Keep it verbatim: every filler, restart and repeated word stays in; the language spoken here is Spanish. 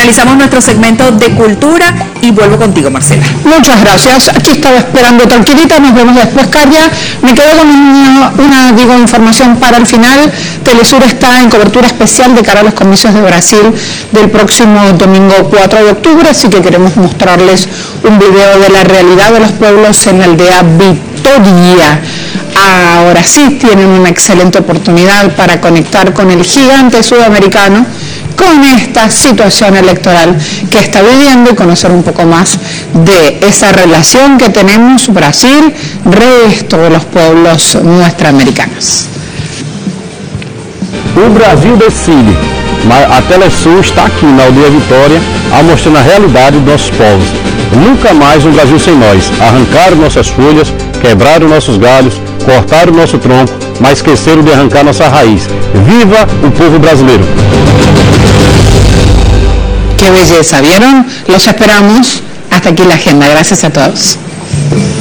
finalizamos nuestro segmento de cultura y vuelvo contigo, Marcela. Muchas gracias. Aquí estaba esperando tranquilita, nos vemos después, Caria. Me quedo con una, una digo, información para el final. Telesur está en cobertura especial de cara a los comicios de Brasil del próximo domingo cuatro de octubre, así que queremos mostrarles un video de la realidad de los pueblos en la aldea Vitória. Ahora sí tienen una excelente oportunidad para conectar con el gigante sudamericano, con esta situación electoral que está viviendo y conocer un poco más de esa relación que tenemos Brasil, resto de los pueblos nuestroamericanos. O Brasil decide, mas a Telesur está aqui na aldeia Vitória, mostrando a realidade dos nossos povos. Nunca mais um Brasil sem nós. Arrancaram nossas folhas, quebraram nossos galhos, cortaram nosso tronco, mas esqueceram de arrancar nossa raiz. Viva o povo brasileiro! Qué belleza, ¿vieron? Los esperamos. Hasta aquí la agenda. Gracias a todos.